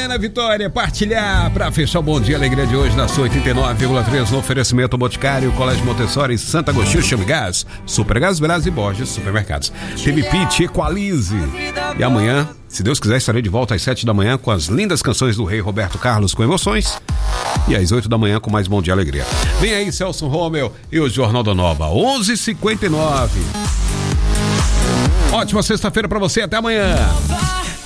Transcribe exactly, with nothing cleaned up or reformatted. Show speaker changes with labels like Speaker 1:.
Speaker 1: na Vitória, partilhar para fechar o Bom Dia Alegria de hoje na sua oitenta e nove vírgula três, no oferecimento Boticário, Colégio Montessori, Santo Agostinho, Chame Gás, Supergás, Brás e Borges, Supermercados. Teve Pit, Equalize. E amanhã, se Deus quiser, estarei de volta às sete da manhã com as lindas canções do rei Roberto Carlos com emoções. E às oito da manhã com mais Bom Dia Alegria. Vem aí, Celso Romeu e o Jornal da Nova, onze e cinquenta e nove. Ótima sexta-feira para você, até amanhã.